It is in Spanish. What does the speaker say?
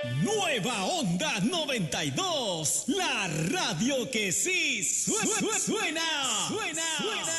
Nueva Onda 92, la radio que sí suena.